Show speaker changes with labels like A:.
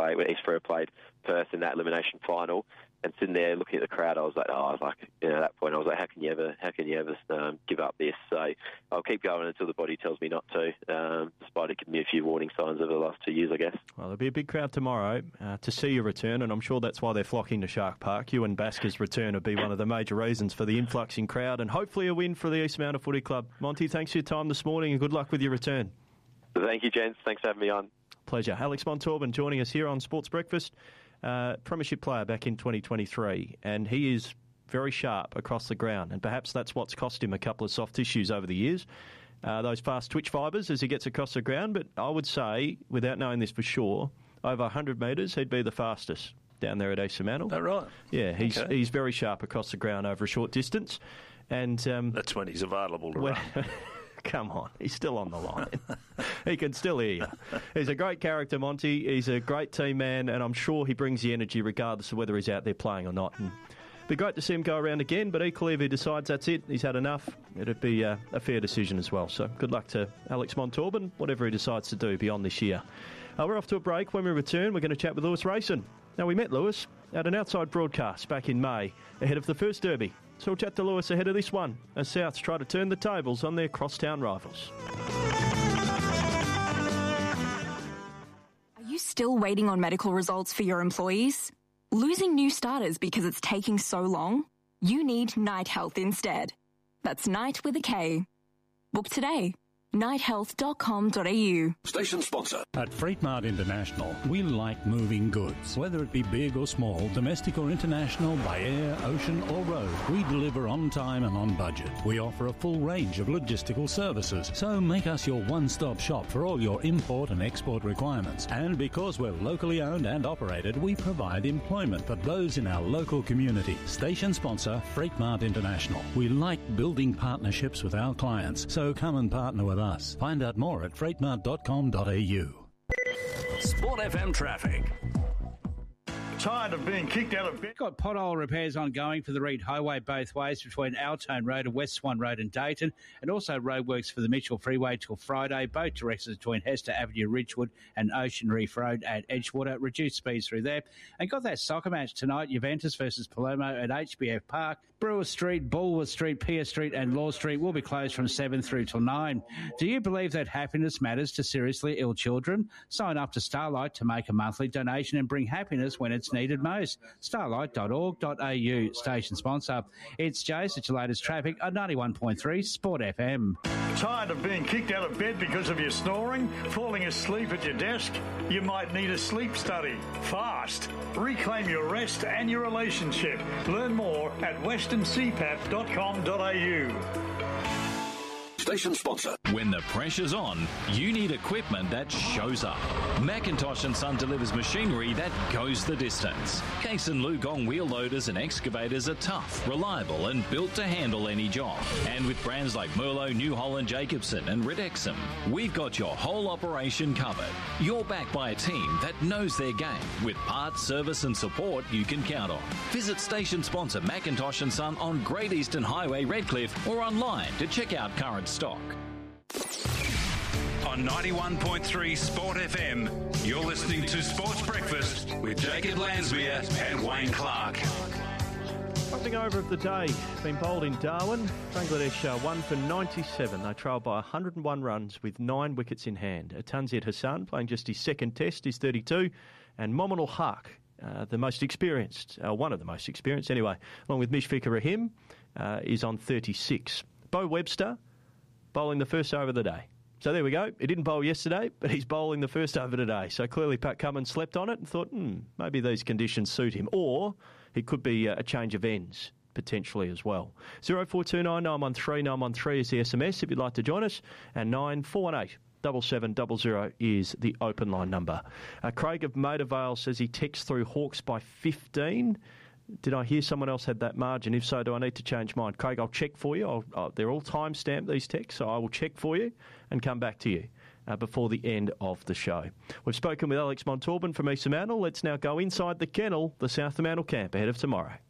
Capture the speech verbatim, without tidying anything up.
A: play, when East Freo played Perth in that elimination final. And sitting there looking at the crowd, I was like, oh, I was like, you know, at that point, I was like, how can you ever, how can you ever um, give up this? So I'll keep going until the body tells me not to, um, despite it giving me a few warning signs over the last two years, I guess.
B: Well, there'll be a big crowd tomorrow uh, to see your return, and I'm sure that's why they're flocking to Shark Park. You and Basker's return will be one of the major reasons for the influxing crowd, and hopefully a win for the East Mount Footy Club. Monty, thanks for your time this morning, and good luck with your return.
A: Thank you, gents. Thanks for having me on.
B: Pleasure. Alex Montalban joining us here on Sports Breakfast. Uh, Premiership player back in twenty twenty-three, and he is very sharp across the ground, and perhaps that's what's cost him a couple of soft tissues over the years, uh, those fast twitch fibres as he gets across the ground. But I would say, without knowing this for sure, over one hundred metres he'd be the fastest down there at East Fremantle.
C: Is that right?
B: Yeah, he's
C: okay.
B: he's very sharp across the ground over a short distance, and um,
C: that's when he's available to
B: when,
C: run.
B: Come on, he's still on the line. He can still hear you. He's a great character, Monty. He's a great team man, and I'm sure he brings the energy regardless of whether he's out there playing or not. And it'd be great to see him go around again, but equally if he decides that's it, he's had enough, it'd be uh, a fair decision as well. So good luck to Alex Montalban, whatever he decides to do beyond this year. Uh, we're off to a break. When we return, we're going to chat with Lewis Rayson. Now, we met Lewis at an outside broadcast back in May, ahead of the first derby. So we'll chat to Lewis ahead of this one, as Souths try to turn the tables on their crosstown rivals.
D: Are you still waiting on medical results for your employees? Losing new starters because it's taking so long? You need Night Health instead. That's Night with a K. Book today. night health dot com dot a u.
E: Station sponsor.
F: At Freight Mart International, we like moving goods. Whether it be big or small, domestic or international, by air, ocean or road, we deliver on time and on budget. We offer a full range of logistical services, so make us your one-stop shop for all your import and export requirements. And because we're locally owned and operated, we provide employment for those in our local community. Station sponsor, Freight Mart International. We like building partnerships with our clients, so come and partner with us. Find out more at freight mart dot com dot a u.
E: Sport F M traffic.
G: Tired of being kicked out of bed?
H: Got pothole repairs ongoing for the Reed Highway both ways between Altone Road and West Swan Road and Dayton, and also roadworks for the Mitchell Freeway till Friday, both directions between Hester Avenue, Ridgewood and Ocean Reef Road at Edgewater. Reduced speeds through there. And got that soccer match tonight, Juventus versus Palermo at H B F Park. Brewer Street, Bulwer Street, Pierce Street and Law Street will be closed from seven through till nine. Do you believe that happiness matters to seriously ill children? Sign up to Starlight to make a monthly donation and bring happiness when it's needed most. starlight dot org dot a u, station sponsor. It's Jace at your latest traffic on ninety-one point three Sport F M.
G: Tired of being kicked out of bed because of your snoring? Falling asleep at your desk? You might need a sleep study. Fast. Reclaim your rest and your relationship. Learn more at western c pap dot com dot a u.
E: Station sponsor.
I: When the pressure's on, you need equipment that shows up. Macintosh and Son delivers machinery that goes the distance. Case and Lugong wheel loaders and excavators are tough, reliable and built to handle any job. And with brands like Merlo, New Holland, Jacobson and Redexum, we've got your whole operation covered. You're backed by a team that knows their game with parts, service and support you can count on. Visit station sponsor Macintosh and Son on Great Eastern Highway, Redcliffe, or online to check out current stock.
J: On ninety-one point three Sport F M, you're listening to Sports Breakfast with Jacob Lansmere and Wayne Clark.
B: Something over of the day been bowled in Darwin. Bangladesh uh, won for ninety-seven. They trailed by one hundred and one runs with nine wickets in hand. Tanzir Hassan playing just his second test, he's thirty-two, and Mominul Haq, uh, the most experienced, uh, one of the most experienced anyway, along with Mishfiqur Rahim, uh, is on thirty-six. Bo Webster bowling the first over of the day. So there we go. He didn't bowl yesterday, but he's bowling the first over today. So clearly Pat Cummins slept on it and thought, hmm, maybe these conditions suit him. Or it could be a change of ends, potentially as well. zero four two nine nine one three nine one three is the S M S if you'd like to join us. And nine four one eight seven seven zero zero is the open line number. Uh, Craig of Maidavale says he texts through Hawks by fifteen. Did I hear someone else had that margin? If so, do I need to change mine? Craig, I'll check for you. I'll, I'll, they're all time-stamped, these texts, so I will check for you and come back to you uh, before the end of the show. We've spoken with Alex Montalban from East Fremantle. Let's now go inside the kennel, the South Fremantle camp, ahead of tomorrow.